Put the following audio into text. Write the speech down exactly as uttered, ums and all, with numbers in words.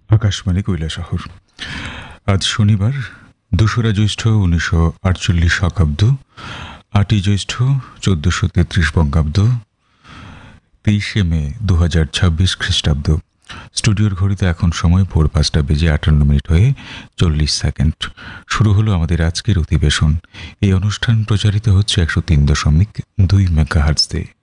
আকাশবাণী কৈলাসহর। আজ শনিবার দোসরা জ্যৈষ্ঠ উনিশশো আটচল্লিশ শকাব্দ, আটই জ্যৈষ্ঠ চোদ্দশো তেত্রিশ বঙ্গাব্দ, তেইশে মে দু হাজার ছাব্বিশ খ্রিস্টাব্দ। স্টুডিওর ঘড়িতে এখন সময় ভোর পাঁচটা বেজে আটান্ন মিনিট হয়ে চল্লিশ সেকেন্ড। শুরু হলো আমাদের আজকের অধিবেশন। এই অনুষ্ঠান প্রচারিত হচ্ছে একশো তিন দশমিক দুই মেগাহার্টজে।